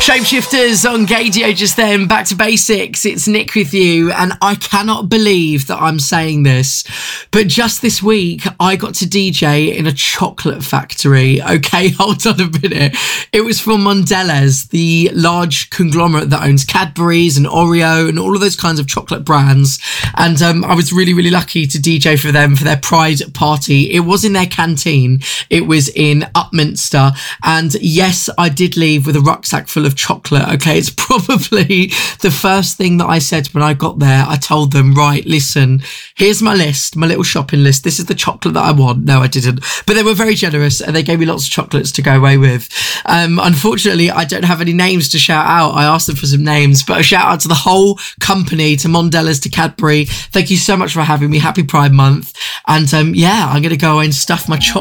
Shapeshifters on Gaydio just then. Back to basics. It's Nick with you, and I cannot believe that I'm saying this, but just this week I got to DJ in a chocolate factory. Okay, hold on a minute. It was for Mondelez, the large conglomerate that owns Cadbury's and Oreo and all of those kinds of chocolate brands. And I was really, really lucky to DJ for them for their Pride party. It was in their canteen. It was in Upminster. And yes, I did leave with a rucksack full of chocolate. Okay, it's probably the first thing that I said when I got there. I told them, right, listen, here's my list, my little shopping list. This is the chocolate that I want. No, I didn't. But they were very generous and they gave me lots of chocolates to go away with. Unfortunately, I don't have any names to shout out. I asked them for some names, but a shout out to the whole company, to Mondelez, to Cadbury. Thank you so much for having me. Happy Pride Month. And yeah, I'm going to go away and stuff my chocolate